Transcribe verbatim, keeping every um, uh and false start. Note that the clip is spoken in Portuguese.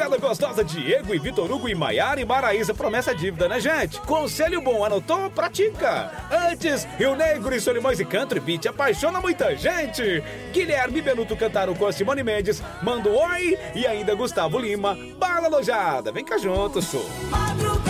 Moçada gostosa, Diego e Vitor Hugo e Maiara e Maraísa, promessa dívida, né, gente? Conselho bom, anotou? Pratica. Antes, Rio Negro e Solimões e Country Beat apaixona muita gente. Guilherme Benuto cantaram com a Simone Mendes, Manda um Oi e ainda Gustavo Lima, Bala Lojada. Vem cá junto, show.